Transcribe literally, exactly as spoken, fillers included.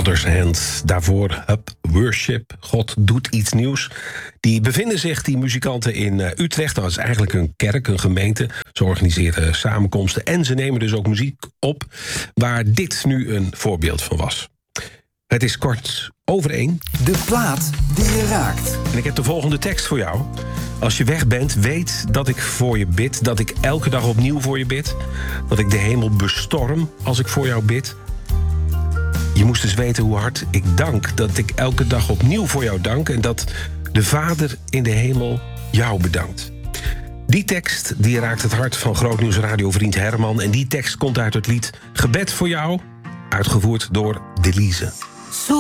Father's Hand. Daarvoor Up Worship. God doet iets nieuws. Die bevinden zich, die muzikanten, in uh, Utrecht. Dat is eigenlijk een kerk, een gemeente. Ze organiseren samenkomsten en ze nemen dus ook muziek op, waar dit nu een voorbeeld van was. Het is kort over één. De plaat die je raakt. En ik heb de volgende tekst voor jou. Als je weg bent, weet dat ik voor je bid. Dat ik elke dag opnieuw voor je bid. Dat ik de hemel bestorm als ik voor jou bid. Je moest dus weten hoe hard ik dank. Dat ik elke dag opnieuw voor jou dank. En dat de Vader in de hemel jou bedankt. Die tekst die raakt het hart van Grootnieuws radiovriend Herman. En die tekst komt uit het lied Gebed voor jou. Uitgevoerd door Delise.